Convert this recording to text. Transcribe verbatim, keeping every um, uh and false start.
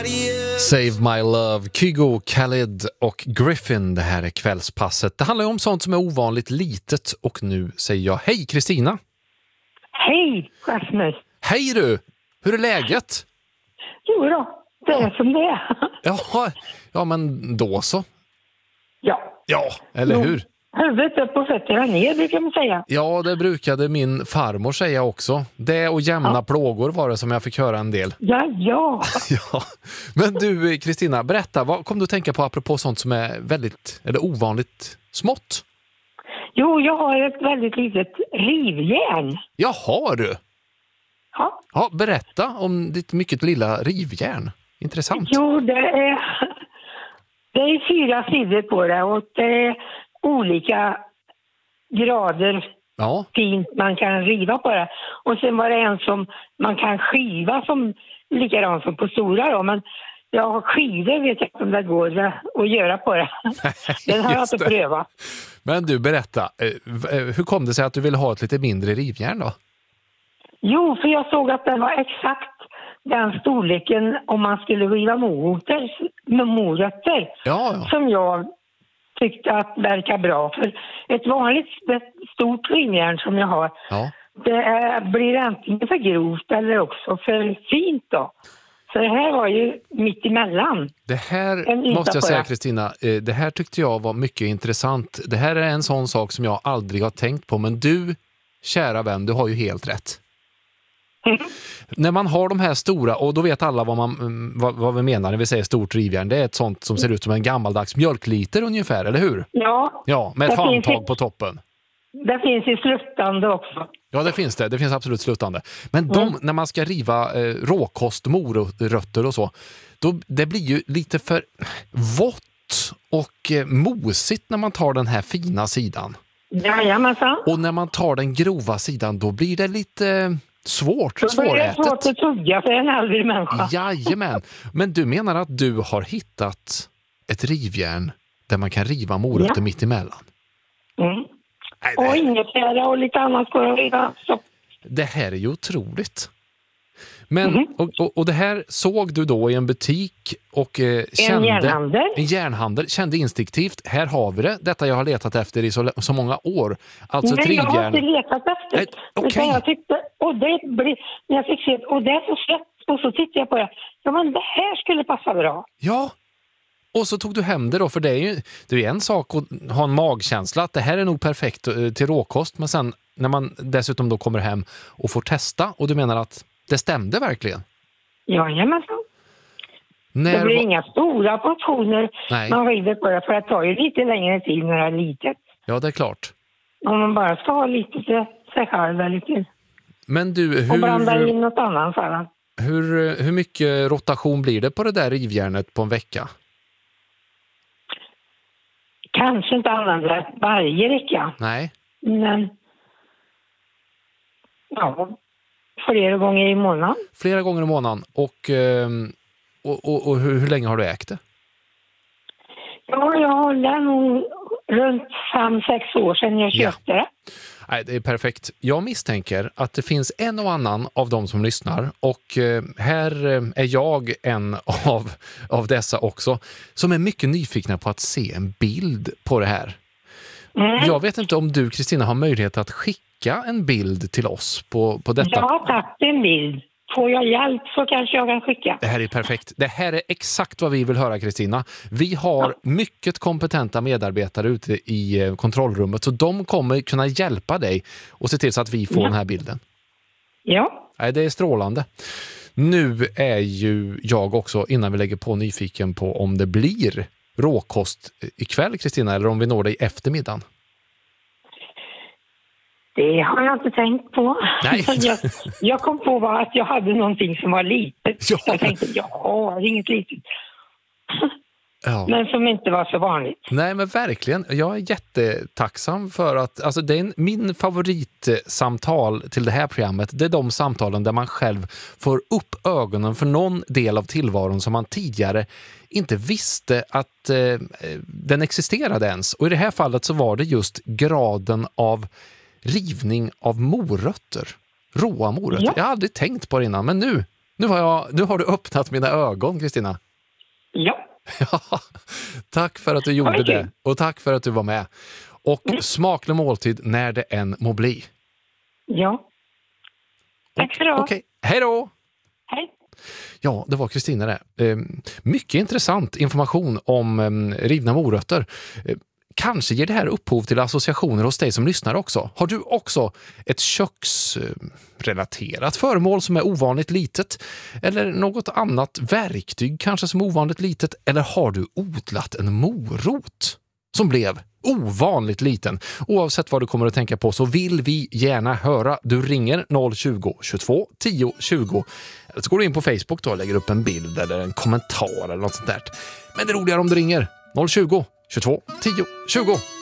Save My Love, Kygo, Khaled och Griffin. Det här är kvällspasset. Det handlar ju om sånt som är ovanligt litet. Och nu säger jag hej Kristina. Hej Rasmus. Hej du, hur är läget? Jo då, det är som det är. Ja, ja men då så. Ja. Ja, eller Jo. hur? Huvudet upp och fötterna ner brukar man säga. Ja, det brukade min farmor säga också. Det och jämna Ja. plågor var det som jag fick höra en del. Ja, ja. Ja. Men du Kristina, berätta, vad kom du att tänka på apropå sånt som är väldigt, eller ovanligt smått? Jo, jag har ett väldigt litet rivjärn. Jaha du. Ja. Ja, berätta om ditt mycket lilla rivjärn. Intressant. Jo, det är, det är fyra sidor på det och det är olika grader Ja. fint man kan riva på det. Och sen var det en som man kan skiva som likadant som på stora då, men jag har skivor vet jag inte om det går att göra på det. Den har jag Just inte det. prövat. Men du, berätta. eh, v- eh, Hur kom det sig att du ville ha ett lite mindre rivjärn då? Jo, för jag såg att den var exakt den storleken om man skulle riva morötter, med morötter Ja, ja. som jag tyckte att verkar bra. För ett vanligt ett stort rivjärn som jag har, ja. det är, blir antingen för grovt eller också för fint då. Så det här var ju mitt emellan. Det här En yta måste jag på säga det. Kristina, eh, det här tyckte jag var mycket intressant. Det här är en sån sak som jag aldrig har tänkt på, men du, kära vän, du har ju helt rätt. När man har de här stora, och då vet alla vad, man, mm, vad, vad vi menar när vi säger stort rivjärn, det är ett sånt som ser ut som en gammaldags mjölkliter ungefär, eller hur? Ja, Ja, med ett Det finns handtag ett- på toppen. det finns i sluttande också. Ja, det finns det. Det finns absolut slutande. Men de, Mm. när man ska riva eh, råkost, morötter och så, då, det blir ju lite för vått och eh, mosigt när man tar den här fina sidan. Jajamensan. Och när man tar den grova sidan, då blir det lite eh, svårt, Då blir det svårt svårätet. att tugga för en äldre människa. Jajamän. Men du menar att du har hittat ett rivjärn där man kan riva morötter Ja. mitt emellan? Mm. Nej, Och det, ingefära och lite annat går att riva. Så. det här är ju otroligt. Men, Mhm. och, och, och det här såg du då i en butik och eh, kände... järnhandel. En järnhandel. Kände instinktivt, här har vi det. Detta jag har letat efter i så, så många år. Alltså ett Nej, jag har inte rivjärn. letat efter. Nej, okej. Utan jag tyckte, och det blir, när jag fick se, och det är så slätt, och så tittade jag på det. Ja, men det här skulle passa bra. Ja. Och så tog du hem det då, för det är ju det är en sak att ha en magkänsla att det här är nog perfekt eh, till råkost, men sen när man dessutom då kommer hem och får testa, och du menar att det stämde verkligen? Jajamensan. När Det blir var- inga stora portioner Nej. man river på det, för det tar ju lite längre tid när det är litet. Ja, det är klart. Om man bara ska ha lite till sig själv eller till, Men du, och blanda hur, in något annat sallad. hur, hur mycket rotation blir det på det där rivjärnet på en vecka? Kanske inte använda det varje vecka, Nej. men ja, flera gånger i månaden. Flera gånger i månaden. Och, ehm, och, och, och hur, hur länge har du ägt det? Ja, jag håller nog runt fem, sex år sedan jag Ja. köpte det. Nej, det är perfekt. Jag misstänker att det finns en och annan av dem som lyssnar, och eh, här eh, är jag en av, av dessa också, som är mycket nyfikna på att se en bild på det här. Mm. Jag vet inte om du, Kristina, har möjlighet att skicka en bild till oss på, på detta. Jag har tagit en bild. Får jag hjälp så kanske jag kan skicka. Det här är perfekt. Det här är exakt vad vi vill höra, Kristina. Vi har mycket kompetenta medarbetare ute i eh, kontrollrummet, så de kommer kunna hjälpa dig och se till så att vi får Ja. den här bilden. Ja, Nej, det är strålande. Nu är ju jag också, innan vi lägger på, nyfiken på om det blir råkost ikväll, Kristina, eller om vi når dig i eftermiddagen. det har jag inte tänkt på. Nej. jag, jag kom på bara att jag hade någonting som var litet. Ja. Jag tänkte, ja, det är inget litet. Ja. Men som inte var så vanligt. Nej, men verkligen. Jag är jättetacksam för att, alltså det är en, min favoritsamtal till det här programmet, det är de samtalen där man själv får upp ögonen för någon del av tillvaron som man tidigare inte visste att eh, den existerade ens. Och i det här fallet så var det just graden av rivning av morötter. Råa morötter. Ja. Jag har aldrig tänkt på det innan, men nu Nu har, jag, nu har du öppnat mina ögon, Kristina. Ja. Ja, tack för att du gjorde det. Och tack för att du var med. Och mm. smaklig måltid när det än må bli. Ja. Tack för det. Okej, okay. Hej då! Hej. Ja, det var Kristina det. Eh, mycket intressant information om eh, rivna morötter. Eh, kanske ger det här upphov till associationer hos dig som lyssnar också. Har du också ett köksrelaterat föremål som är ovanligt litet? Eller något annat verktyg kanske som är ovanligt litet? Eller har du odlat en morot som blev ovanligt liten? Oavsett vad du kommer att tänka på så vill vi gärna höra. Du ringer noll tjugo, tjugotvå, tio, tjugo. Eller så går du in på Facebook då och lägger upp en bild eller en kommentar eller något sånt där. Men det är roligare om du ringer noll tjugo, tjugotvå, tio, tjugo.